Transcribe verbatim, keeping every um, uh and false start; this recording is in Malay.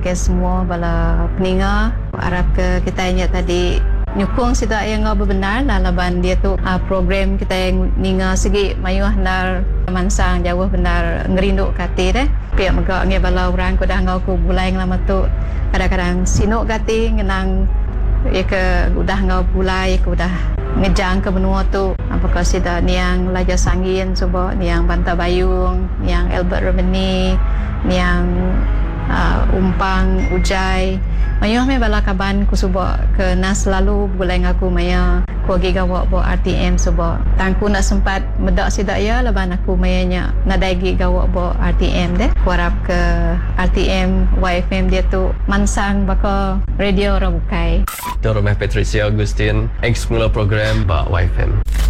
ke semua bala peninga. Harap ke kita ingat tadi nyukung sida yang ngau benar lah laban dia tu uh, program kita yang ninga segi mayuh nar mansang jauh benar ngerinduk kati deh pihak megak nge bala orang ko dah ngau ku bulai lama tu kadang-kadang sinuk kati ngenang ya ke udah ngau bulai ku dah ngejang ke benua tu apakah sida niang Laja Sangin coba niang Banta Bayung niang Albert Romani niang uh, Umpang Ujai mayuh me bala kaban ku suba ke nas lalu bulai ngaku maya ku gi gawak bo R T M suba tangku nak sempat medak sidak ya laban aku mayanya nadai gi gawak bo R T M deh ku harap ke R T M Y F M dia tu mansang baka radio Rabukai Dr. Patricia Agustin ex mula program ba Y F M.